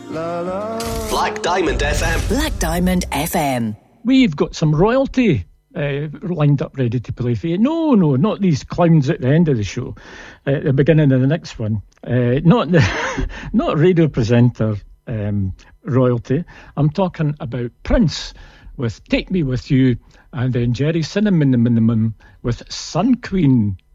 Black Diamond FM. Black Diamond FM. We've got some royalty lined up ready to play for you. No, not these clowns at the end of the show. At the beginning of the next one. Not radio presenter royalty. I'm talking about Prince with Take Me With You, and then Jerry Cinnamon with Sun Queen.